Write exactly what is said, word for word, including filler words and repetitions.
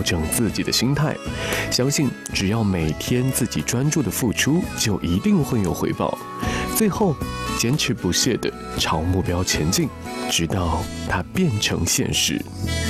调整自己的心态，相信只要每天自己专注的付出，就一定会有回报。最后，坚持不懈地朝目标前进，直到它变成现实。